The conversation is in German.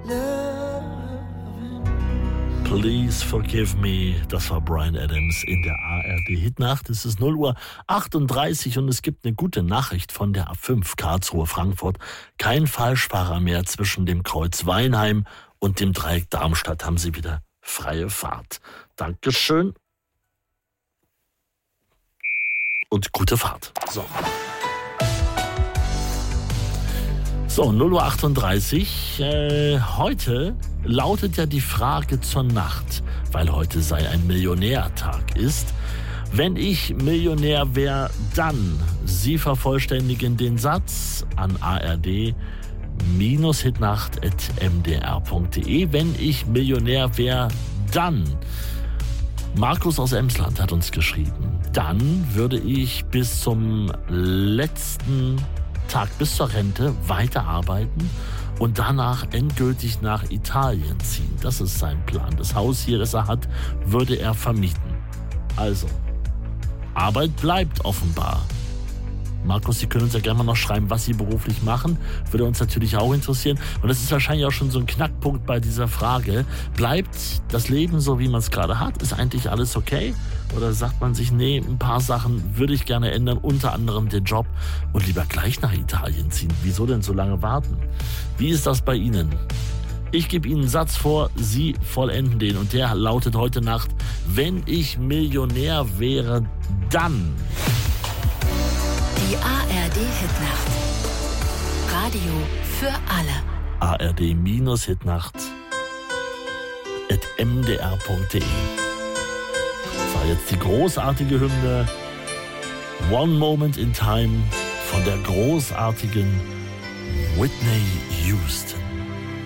Please Forgive Me, das war Bryan Adams in der ARD-Hitnacht. Es ist 0:38 Uhr und es gibt eine gute Nachricht von der A5 Karlsruhe-Frankfurt. Kein Falschfahrer mehr zwischen dem Kreuz Weinheim und dem Dreieck Darmstadt, haben Sie wieder freie Fahrt. Dankeschön und gute Fahrt. So, 0:38 Uhr. Heute lautet ja die Frage zur Nacht, weil heute sei ein Millionärtag ist. Wenn ich Millionär wäre, dann. Sie vervollständigen den Satz an ard-hitnacht@mdr.de. Wenn ich Millionär wäre, dann. Markus aus Emsland hat uns geschrieben, dann würde ich bis zum letzten Tag, bis zur Rente, weiterarbeiten und danach endgültig nach Italien ziehen. Das ist sein Plan. Das Haus hier, das er hat, würde er vermieten. Also, Arbeit bleibt offenbar. Markus, Sie können uns ja gerne mal noch schreiben, was Sie beruflich machen. Würde uns natürlich auch interessieren. Und das ist wahrscheinlich auch schon so ein Knackpunkt bei dieser Frage. Bleibt das Leben so, wie man es gerade hat? Ist eigentlich alles okay? Oder sagt man sich, nee, ein paar Sachen würde ich gerne ändern, unter anderem den Job und lieber gleich nach Italien ziehen? Wieso denn so lange warten? Wie ist das bei Ihnen? Ich gebe Ihnen einen Satz vor, Sie vollenden den. Und der lautet heute Nacht, wenn ich Millionär wäre, dann... Die ARD-Hitnacht. Radio für alle. ARD-Hitnacht@mdr.de. Das war jetzt die großartige Hymne One Moment in Time von der großartigen Whitney Houston.